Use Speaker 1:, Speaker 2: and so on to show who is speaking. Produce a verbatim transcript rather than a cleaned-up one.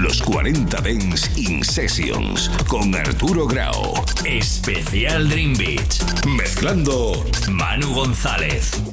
Speaker 1: Los cuarenta Dance In Sessions con Arturo Grau.
Speaker 2: Especial Dream Beach.
Speaker 1: Mezclando
Speaker 2: Manu González.